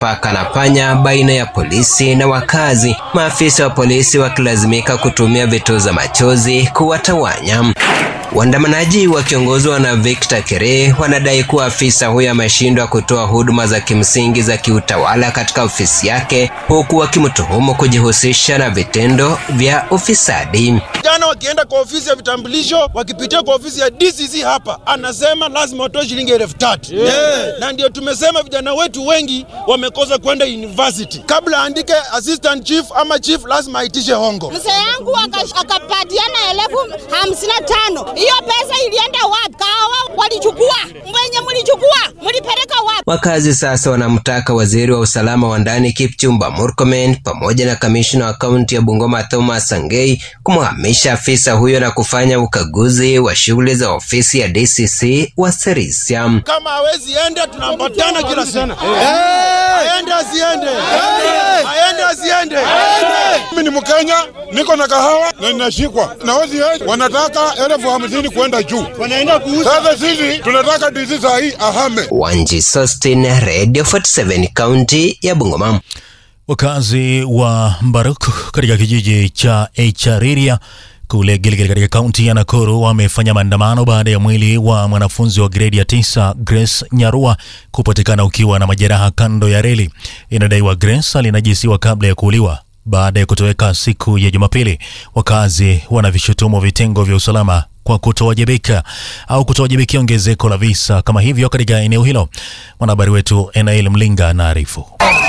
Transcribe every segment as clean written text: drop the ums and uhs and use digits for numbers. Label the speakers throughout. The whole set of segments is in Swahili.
Speaker 1: paka na panya baina ya polisi na wakazi, maafisa wa polisi wakilazimika kutumia vitoza machozi kuwatawanya. Waandamanaji wakiongozwa na Victor Kere wanadai kuwa afisa huyo ameshindwa kutoa huduma za kimsingi za kiutawala katika ofisi yake, huku wakimtuhumu kujihusisha na vitendo vya ufisadi.
Speaker 2: Jana wakienda kwa ofisi ya vitambulisho, wakipitia kwa ofisi ya DCC hapa, anasema lazima watoe shilingi 3,000. Na ndio tumesema vijana wetu wengi wamekosa kwenda university. Kabla aandike assistant chief ama chief lazima aitishe hongo.
Speaker 3: Mzee yangu akapatiana 55,000. Hiyo pesa ilienda wapi? Kawa walichukua. Mwenye mlichukua, mlipeleka wapi?
Speaker 1: Wakazi sasa wanamtaka waziri wa usalama wa ndani Kipchumba Murkomen pamoja na kamishna wa kaunti ya Bungoma Thomas Sangei kumhamisha afisa huyo na kufanya ukaguzi wa shughuli za ofisi ya DCC wa Sirisia.
Speaker 2: Kama hawezi enda tunampatana kila siku. Aende asiende. Aende asiende.
Speaker 4: Mimi ni Mkenya, niko na kahawa na ninashikwa. Na wezi wanataka 50,000 kwenda juu.
Speaker 2: Wanaenda kuuza.
Speaker 4: Sasa sisi tunataka DCC hii ahame.
Speaker 1: Wanji Sostin, Radio 47, kaunti ya Bungoma.
Speaker 5: Wakazi wa Mbaruk katika kijiji cha Echariria kule Gilgil katika kaunti ya Nakuru wamefanya maandamano baada ya mwili wa mwanafunzi wa grade ya 9 Grace Nyarua kupatikana ukiwa na majeraha kando ya reli. Inadaiwa Grace alinajisiwa kabla ya kuuliwa baada ya kutoweka siku ya Jumapili. Wakazi wanavishutumu vitengo vya usalama kwa kutowajibikia ongezeko la visa kama hivyo katika eneo hilo. Mwanahabari wetu Enail Mlinga anaarifu.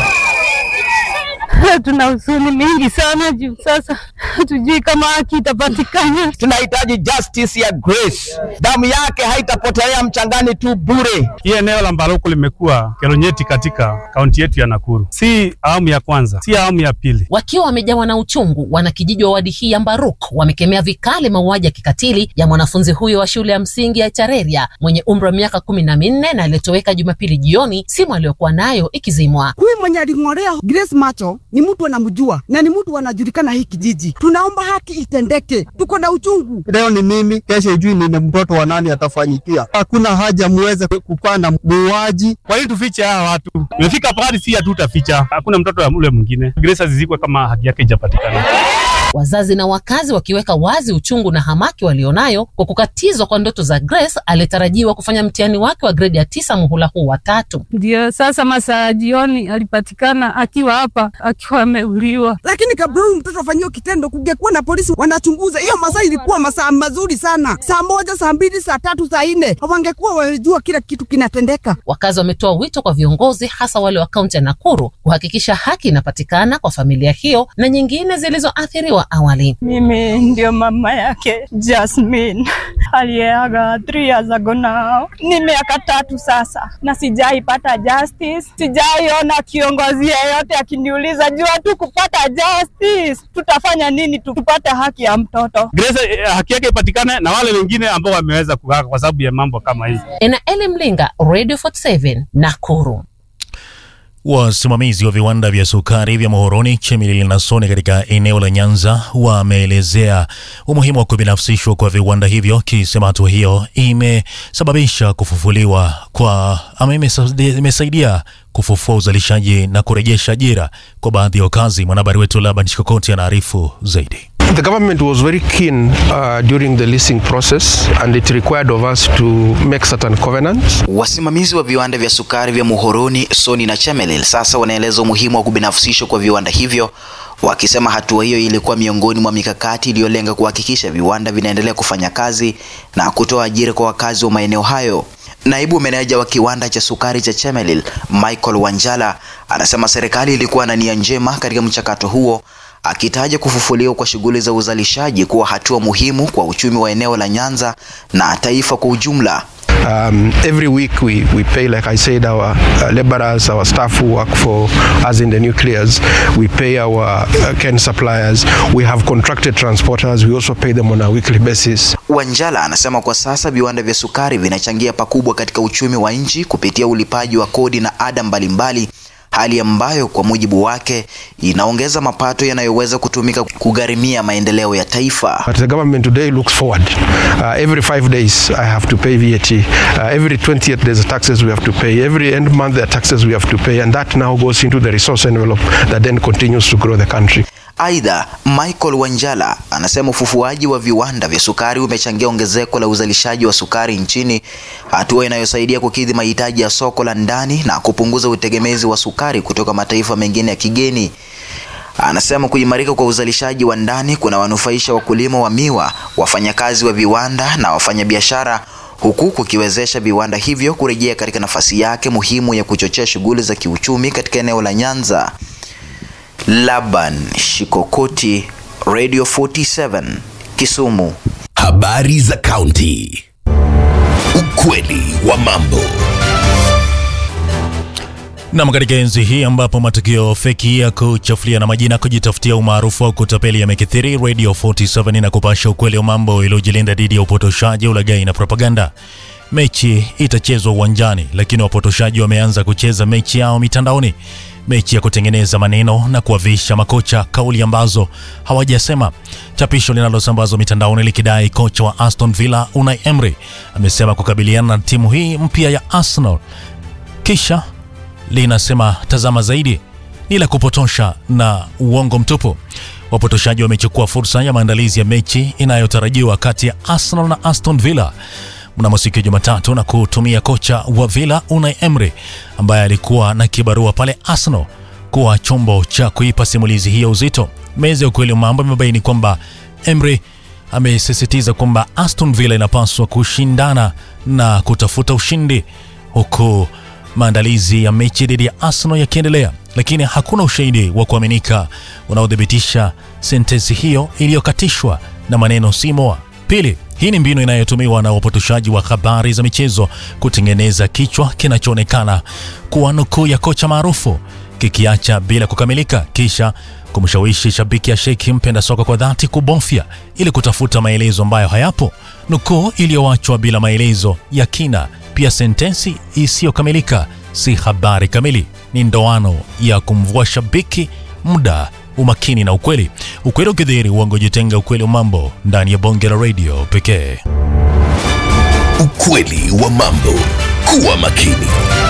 Speaker 6: Tuna huzuni mingi sana juu sasa hatujui kama haki itapatikana.
Speaker 7: Tunahitaji justice ya Grace. Damu yake haitapotelea mchangani tu bure.
Speaker 8: Hii eneo la Mbaruku limekuwa kero nyeti katika kaunti yetu ya Nakuru. Si awamu ya kwanza, si awamu ya pili.
Speaker 9: Wakiwa wamejawa na uchungu, wanakijiji wa wadi hii ya Mbaruku wamekemea vikali mauaji ya kikatili ya mwanafunzi huyo wa shule ya msingi ya Echariria mwenye umri wa miaka 14 na aliyetoweka Jumapili jioni, simu aliyokuwa nayo ikizimwa.
Speaker 10: Huyu mwenye aling'orea Grace macho ni mtu anamjua na ni mtu anajulikana hii kijiji. Tunaomba haki itendeke. Tuko na uchungu.
Speaker 11: Leo ni mimi, kesho ijui ni mtoto wa nani atafanyikia. Hakuna haja muweze kupanda muuaji.
Speaker 8: Kwa hiyo tufiche hawa watu. Tumefika pahali si hatutaficha. Hakuna mtoto wa yule mwingine. Grace azizikwe kama haki yake haijapatikana.
Speaker 9: Wazazi na wakazi wakiweka wazi uchungu na hamaki walionayo kwa kukatizwa kwa ndoto za Grace alitarajiwa kufanya mtihani wake wa grade ya 9 muhula huu wa 3.
Speaker 6: Ndio sasa masaa jioni alipatikana akiwa hapa akiwa ameuliwa.
Speaker 10: Lakini kabla huyu mtoto afanyiwe kitendo kungekuwa na polisi wanachunguza. Hiyo masaa ilikuwa masaa mazuri sana. Saa 1, saa 2, saa 3, saa 4. Wangekuwa wajua kila kitu kinatendeka.
Speaker 9: Wakazi wametoa wito kwa viongozi hasa wale wa kaunti ya Nakuru kuhakikisha haki inapatikana kwa familia hiyo na nyingine zilizoathiriwa awali.
Speaker 6: Mimi ndio mama yake Jasmine aliyeaga 3 years ago now. Ni miaka 3 sasa na sijaipata justice. Sijaiona kiongozi yeyote akiniuliza jua tu kupata justice. Tutafanya nini tupate haki ya mtoto?
Speaker 8: Grace haki yake ipatikane na wale wengine ambao wameweza kugaka kwa sababu ya mambo kama hizi.
Speaker 9: Enail Mlinga, Radio 47, Nakuru.
Speaker 5: Wasimamizi wa viwanda vya sukari vya Muhoroni, Chemelil na Soni katika eneo la Nyanza wameelezea umuhimu wa kubinafsishwa kwa viwanda hivyo, kisema hatua hiyo imesababisha kufufuliwa imesaidia kufufua uzalishaji na kurejesha ajira kwa baadhi ya wakazi. Mwanahabari wetu Laban Chikokoti anaarifu zaidi.
Speaker 12: The government was very keen during the leasing process and it required of us to make certain covenants.
Speaker 13: Wasimamizi wa viwanda vya sukari vya Muhoroni, Soni na Chemelil sasa wanaeleza umuhimu wa kubinafsishwa kwa viwanda hivyo, wakisema hatua hiyo ilikuwa miongoni mwa mikakati iliyolenga kuhakikisha viwanda vinaendelea kufanya kazi na kutoa ajira kwa wakazi wa maeneo hayo. Naibu meneja wa kiwanda cha sukari cha Chemelil, Michael Wanjala, anasema serikali ilikuwa na nia njema katika mchakato huo, akitaja kufufuliwa kwa shughuli za uzalishaji kuwa hatua muhimu kwa uchumi wa eneo la Nyanza na taifa kwa ujumla.
Speaker 12: Every week we pay, like I said, our laborers, our staff who work for us in the nuclears. We pay our can suppliers. We have contracted transporters. We also pay them on a weekly basis.
Speaker 13: Wanjala anasema kwa sasa viwanda vya sukari vinachangia pakubwa katika uchumi wa nchi kupitia ulipaji wa kodi na ada mbalimbali, hali ambayo kwa mujibu wake inaongeza mapato yanayoweza kutumika kugharimia maendeleo ya taifa.
Speaker 12: But the government today looks forward. Every 5 days I have to pay VAT. Every 20th there's taxes we have to pay. Every end month there are taxes we have to pay, and that now goes into the resource envelope that then continues to grow the country.
Speaker 13: Aidha, Michael Wanjala anasema ufufuaji wa viwanda vya sukari umechangia ongezeko la uzalishaji wa sukari nchini, hatua inayosaidia kukidhi mahitaji ya soko la ndani na kupunguza utegemezi wa sukari kutoka mataifa mengine ya kigeni. Anasema kuimarika kwa uzalishaji wa ndani kuna wanufaisha wakulima wa miwa, wafanyakazi wa viwanda na wafanyabiashara, huku kukiwezesha viwanda hivyo kurejea katika nafasi yake muhimu ya kuchochea shughuli za kiuchumi katika eneo la Nyanza. Laban Shikokoti, Radio 47, Kisumu.
Speaker 14: Habari za kaunti. Ukweli wa mambo.
Speaker 5: Na katika enzi hii ambapo matukio feki ya kuchafulia na majina kujitafutia umaarufu au kutapeli yamekithiri, Radio 47 inakupasha ukweli wa mambo iliyojilinda dhidi ya upotoshaji, ulaghai na propaganda. Mechi itachezwa uwanjani, lakini wapotoshaji wameanza kucheza mechi yao mitandaoni. Mechi ya kutengeneza maneno na kuwavisha makocha kauli ambazo hawajasema. Chapisho linalosambazwa mitandaoni likidai kocha wa Aston Villa Unai Emery amesema kukabiliana na timu hii mpya ya Arsenal, kisha linasema tazama zaidi, ni la kupotosha na uongo mtupu. Wapotoshaji wamechukua fursa ya maandalizi ya mechi inayotarajiwa kati ya Arsenal na Aston Villa mnamo siku ya Jumatatu na kutumia kocha wa Villa Unai Emery ambaye alikuwa na kibarua pale Arsenal kuwa chombo cha kuipa simulizi hiyo uzito. Meza ya ukweli mambo imebaini kwamba Emery amesisitiza kwamba Aston Villa inapaswa kushindana na kutafuta ushindi, huku maandalizi ya mechi dhidi ya Arsenal yakiendelea, lakini hakuna ushahidi wa kuaminika unaodhibitisha sentensi hiyo iliyokatishwa na maneno simoa. Pili, hii ni mbinu inayotumiwa na wapotoshaji wa habari za michezo kutengeneza kichwa kinachoonekana kuwa nukuu ya kocha maarufu, kikiacha bila kukamilika, kisha kumshawishi shabiki ya Sheikh mpenda soka kwa dhati kubofya ili kutafuta maelezo ambayo hayapo. Nukuu iliyoachwa bila maelezo ya kina, pia sentensi isiyokamilika, si habari kamili, ni ndoano ya kumvua shabiki muda, umakini na ukweli. Ukweli ukidhihiri, uongo jitenga. Ukweli wa mambo ndani ya Bonge la Radio pekee.
Speaker 14: Ukweli wa mambo. Kuwa makini.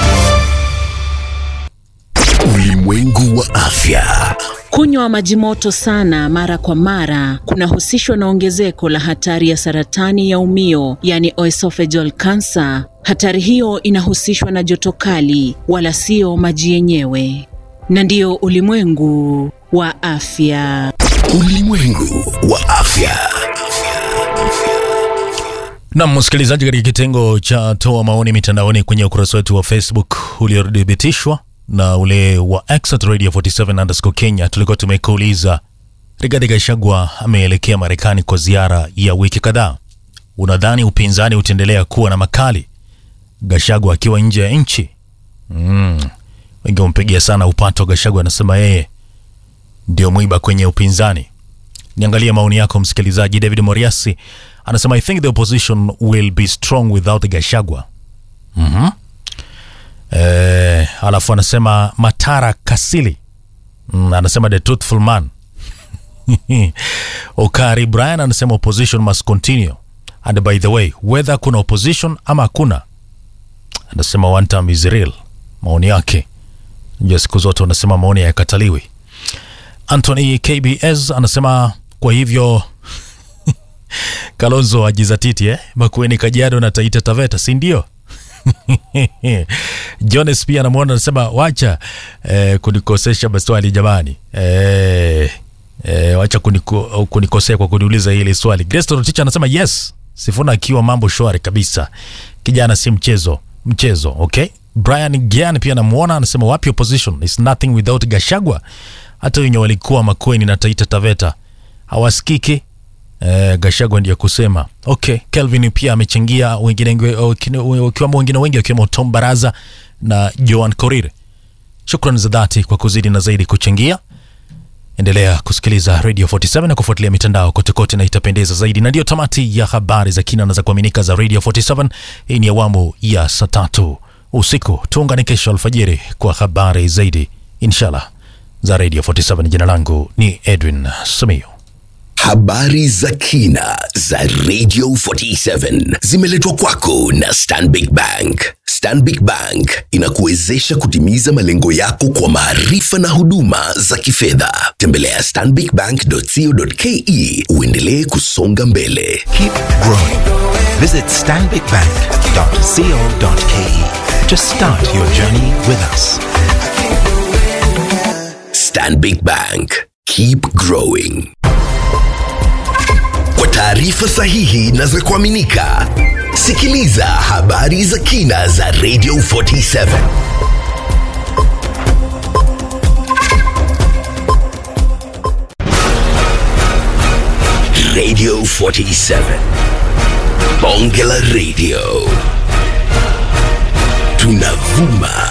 Speaker 14: Ulimwengu wa afya.
Speaker 15: Kunywa maji moto sana mara kwa mara kunahusishwa na ongezeko la hatari ya saratani ya umio, yani esophageal cancer. Hatari hiyo inahusishwa na joto kali, wala sio maji yenyewe. Na ndio ulimwengu wa afya.
Speaker 14: Ulimwengu wa afya.
Speaker 5: Na msikilizaji, katika kitengo cha toa maoni mitandaoni kwenye ukurasa wetu wa Facebook uliothibitishwa na ule wa Radio 47_Kenya, tulikuwa tumekuuliza, Rigathi Gachagua ameelekea Marekani kwa ziara ya wiki kadhaa. Unadhani upinzani utaendelea kuwa na makali Gachagua akiwa nje ya nchi? Wengi wampigia sana upato Gachagua, anasema yeye ndio mwiba kwenye upinzani. Niangalia maoni yako msikilizaji. David Moriasi anasema I think the opposition will be strong without Gachagua. Alafu anasema Matara Kasili anasema the truthful man. Okari Brian anasema opposition must continue, and by the way, whether kuna opposition ama hakuna, anasema one time is real. Maoni yake ndio siku zote anasema maoni hayakataliwi. Anthony KBS anasema kwa hivyo Kalonzo ajizatiti Makueni, Kajiado na Taita Taveta, si ndio? Jones pia anamuona, anasema wacha kunikosesha maswali jamani. Wacha kunikosea kwa kuniuliza hili swali. Grace Toroticha anasema yes, Sifuna akiwa mambo shwari kabisa. Kijana si mchezo. Okay. Brian Gian pia anamuona, anasema wapi opposition is nothing without Gachagua. Hata wenye walikuwa Makueni na Taita Taveta hawasikiki. Gachagua ndiye kusema. Okay, Kelvin pia amechangia, wengine wengi wakiwemo Tom Baraza na Joan Korir. Shukrani za dhati kwa kuzidi na zaidi kuchangia. Endelea kusikiliza Radio 47 na kufuatilia mitandao kote na itapendeza zaidi. Na ndio tamati ya habari za kina na za kuaminika za Radio 47. Hii ni awamu ya saa 3 usiku. Tuungane kesho alfajiri kwa habari zaidi inshallah za Radio 47. Jina langu ni Edwin Simiyu.
Speaker 14: Habari za kina za Radio 47 zimeletwa kwako na Stanbic Bank. Stanbic Bank inakuwezesha kutimiza malengo yako kwa maarifa na huduma za kifedha. Tembelea stanbicbank.co.ke uendelee kusonga mbele.
Speaker 16: Keep growing. Visit stanbicbank.co.ke to start your journey with us.
Speaker 14: Stanbic Bank. Keep growing. Kwa taarifa sahihi na za kuaminika, sikiliza habari za kina za Radio 47. Radio 47. Bonge la Radio. Tunavuma